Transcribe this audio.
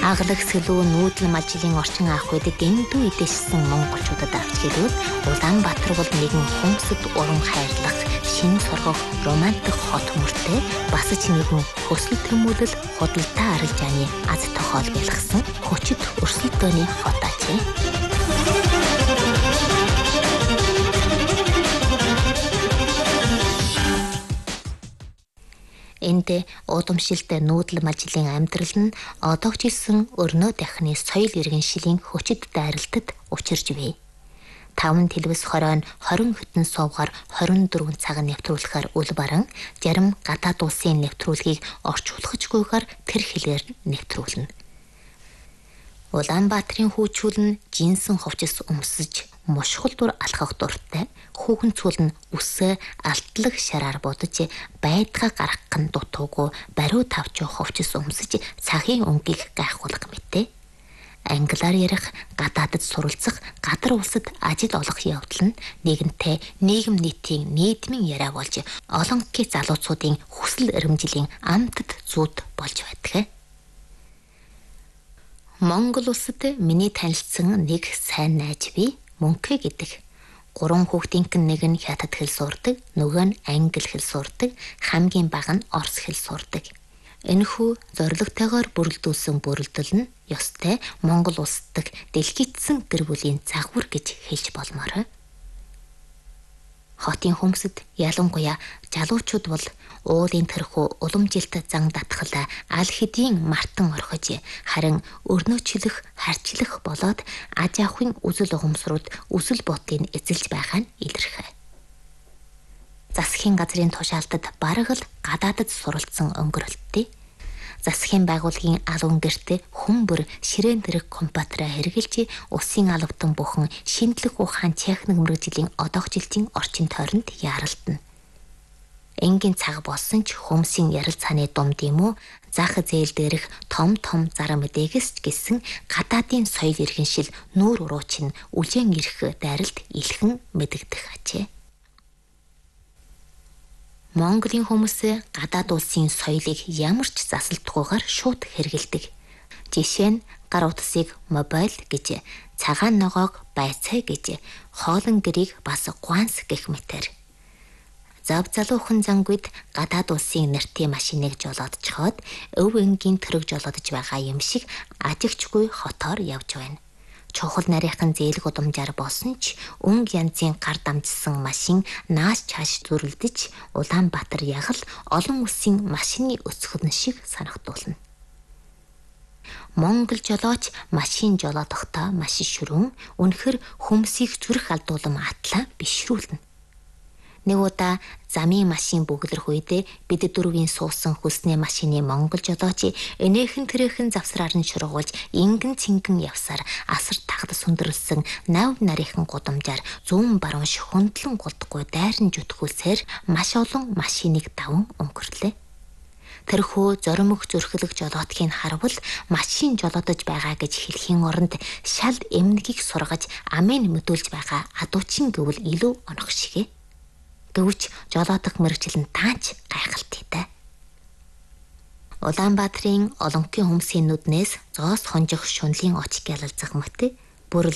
Хагалаг сэлүү нүүдэл мажлын орчин анх үед дэндүү эдэшсэн монголчуудад авч хэлвэл Улаанбаатар бол нэгэн хүнсэд урам хайрлах, шин соргох, романтик хот мөртэй бас ч нэгэн хөсөл төмөлөл худалдаа арилжааны аз тохиол бэлгсэн хүчит өрсөлдөөний хот ажээ. Энд удамшилтай нүүдэл мажлын амьдрал нь одоогч илсэн өрнөө дахны соёл иргэншилийн хүчит дайралтад учирж бий. 5 телевиз хоройн 20 хэдэн сувгаар 24 цаг нэвтрүүлэхээр үл баран зарим гадаад улсын нэвтрүүлгийг орчуулахчгүйгээр тэр хэлээр нэвтрүүлнэ. Улаанбаатарын хүүчүүл нь жинсэн хувцас өмсөж мушхал дур алхах дуртай, хүүхэн цул нь үсээ алтлаг шараар будаж байдгаа гаргах нь дутуугүй бариу тавч хувцас өмсөж цагийн өнгийг гайхуулах мэтээ. Англиар ярих, гадаадд суралцах, гадар улсад ажил олох явдал нь нэгэнтээ нийгэм нийтийн нийтмийн яриа болж олон залуучуудын хүсэл эрмжлийн амтд зүйд болж байдаг. Монгол улсад миний танилцсан нэг сайн найз бий. Мөнхэ гэдэг. 3 хүүхдийнхэн нэг нь хятад хэл сурдаг, нөгөө нь англи хэл сурдаг, хамгийн бага нь орос хэл сурдаг. Энэхүү зорилготойгоор бүрэлдүүлсэн бүрэлдэл нь ёстой Монгол улс дахь дэлхийдсэн гэр бүлийн загвар гэж хэлж болмоор. Хотын хүмүүсд ялангуяа залуучууд бол уулын тэрхүү уламжилт зан татхал аль хэдийн мартан орхиж харин өрнөөчлөх, харьчлах болоод аж ахуйн үзэл ухамсарууд үзэл бодлыг эзэлж байгаа нь илэрхэ. Засгийн газрын тушаалтад бараг л гадаадд суралцсан өнгөрөлттэй. Засгийн байгууллагын алуун гэртээ хүмүүр ширээн дэрэг компьютераа хэрэгжилж усын албатан бүхэн шинжлэх ухаан техник мэргэжлийн одоогчлтын орчин тойронд яаралдана. Энгийн цаг болсон ч хүмүүсийн ярил цааны думд юм уу зах зээл дээрх том зар мэдээгс ч гэсэн гадаадын соёл иргэншил нүүр урууч нь үлэн ирэх дайралд илхэн мэдэгдэх ажээ. Монголын хүмүүс гадаад улсын соёлыг ямар ч засалтгүйгээр шууд хэрэгэлдэг. Жишээ нь гар утсыг мобайл гэж, цагаан ногоог байцаа гэж, хоолн гэрийг бас гуанс гэх мэтэр. Зав залуухан зангууд гадаад улсын нэртэй машиныг жолоодчиход өв энгийн төрөг жолоодж байгаа юм шиг ажигчгүй хотоор явж байна. Чухал нарийнхан зээл гудамжаар болсон ч өнг янзын гар дамжсан машин нааш чааш зүрэлдэж Улаанбаатар ягал олон улсын машины өсгөн шиг санагдуулна. Монгол жолооч машин жолоодохдоо маш шүрэн үнэхэр хүмүүсийг зүрх алдуулам атлаа бишрүүлнэ. Нэг удаа замын машин бөглөрөх үедээ бид дөрвийн суусан хүснээ машины монгол жолооч энэхэн тэрэхэн завсраар нь шургуулж ингэн цэнгэн явсаар асар тагд сүндэрлсэн 80 нарийнхан гудамжаар зүүн баруун хөндлөн голдохгүй дайран зүтгүүлсээр маш олон машиныг даван өнгөрлөө. Тэрхүү зоримог зүрхлэг жолоодхийн харвал машин жолоодож байгаа гэж хэлхийн оронд шал эмнэгийг сургаж амын мэдүүлж байгаа адуучин гэвэл илүү онох шигэ. Гэвч жолоодох мэргэжил нь таач гайхалтай. Улаанбаатарын олонхын хүмүүсийн нүднээс зоос хонжих шунлын оч гялалзах мөт